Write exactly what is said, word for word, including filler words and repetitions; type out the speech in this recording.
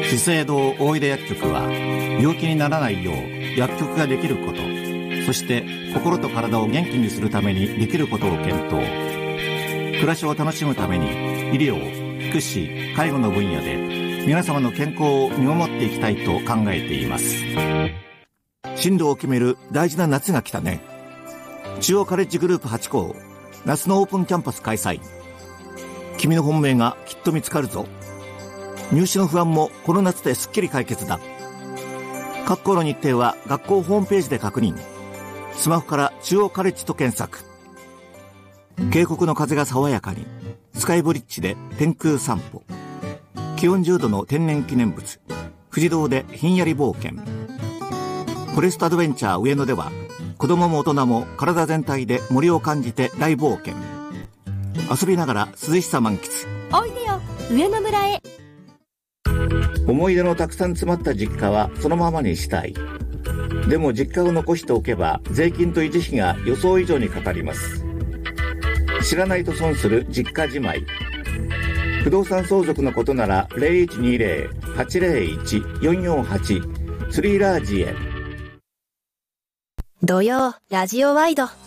資生堂大出薬局は病気にならないよう薬局ができること、そして心と体を元気にするためにできることを検討。暮らしを楽しむために医療、福祉、介護の分野で皆様の健康を見守っていきたいと考えています。進路を決める大事な夏が来たね。中央カレッジグループはち校夏のオープンキャンパス開催。君の本命がきっと見つかるぞ。入試の不安もこの夏ですっきり解決だ。各校の日程は学校ホームページで確認。スマホから中央カレッジと検索。渓谷の風が爽やかに、スカイブリッジで天空散歩。気温じゅうどの天然記念物、富士堂でひんやり冒険。フォレストアドベンチャー上野では、子供も大人も体全体で森を感じて大冒険。遊びながら涼しさ満喫。 おいでよ上野村へ。 思い出のたくさん詰まった実家はそのままにしたい。でも実家を残しておけば税金と維持費が予想以上にかかります。知らないと損する実家じまい。不動産相続のことなら ゼロいちにゼロ はちゼロいち よんよんはち スリーラージへ。 土曜ラジオワイド。